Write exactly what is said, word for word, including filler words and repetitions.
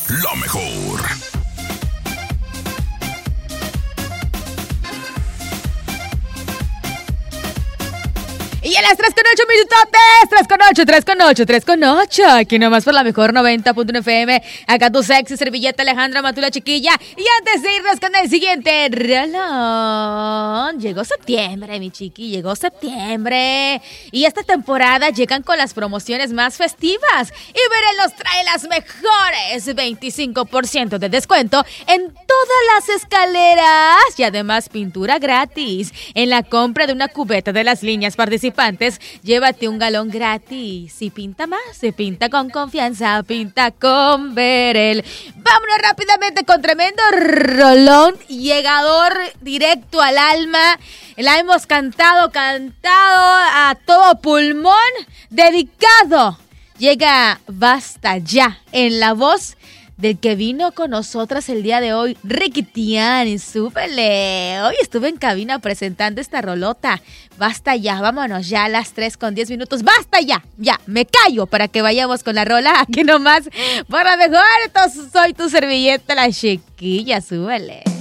la mejor. Y a las tres con ocho minutotes, tres con ocho, tres con ocho, tres con ocho. Aquí nomás por la mejor noventa punto uno F M. Acá tu sexy servilleta Alejandra Matula Chiquilla. Y antes de irnos con el siguiente rolón, llegó septiembre, mi chiqui, llegó septiembre. Y esta temporada llegan con las promociones más festivas. Y Verel nos trae las mejores veinticinco por ciento de descuento en todas las escaleras. Y además pintura gratis. En la compra de una cubeta de las líneas participantes, llévate un galón gratis. Si pinta más, se pinta con confianza, pinta con Verel. Vámonos rápidamente con tremendo rolón, llegador directo al alma. La hemos cantado, cantado a todo pulmón, dedicado. Llega Basta Ya en la voz del que vino con nosotras el día de hoy, Ricky Tian. Súbele. Hoy estuve en cabina presentando esta rolota. Basta ya, vámonos ya a las tres con diez minutos. Basta ya, ya, me callo para que vayamos con la rola. Aquí nomás, por la mejor, entonces soy tu servilleta, la Chiquilla. Súbele.